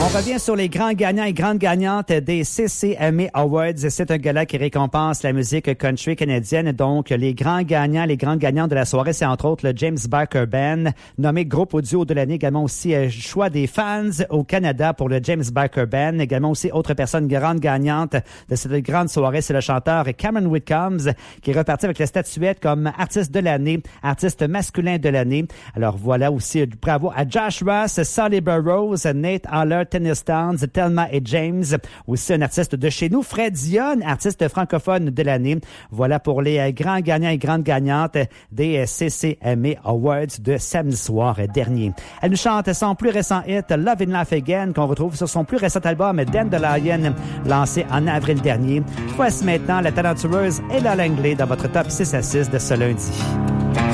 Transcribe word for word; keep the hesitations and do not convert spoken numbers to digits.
On revient sur les grands gagnants et grandes gagnantes des C C M A Awards. C'est un gala qui récompense la musique country canadienne. Donc, les grands gagnants, les grandes gagnantes de la soirée, c'est entre autres le James Barker Band, nommé groupe audio de l'année. Également aussi euh, choix des fans au Canada pour le James Barker Band. Également aussi autre personne grande gagnante de cette grande soirée, c'est le chanteur Cameron Whitcombs qui est reparti avec la statuette comme artiste de l'année, artiste masculin de l'année. Alors voilà aussi bravo à Josh Ross, Solly Burrows, Nate Haller, Tennis Towns, Thelma et James. Aussi un artiste de chez nous, Fred Dion, artiste francophone de l'année. Voilà pour les grands gagnants et grandes gagnantes des C C M A Awards de samedi soir dernier. Elle nous chante son plus récent hit, Love and Laugh Again, qu'on retrouve sur son plus récent album, Dandelion, lancé en avril dernier. Voici maintenant la talentueuse Ella Langley dans votre top six à six de ce lundi.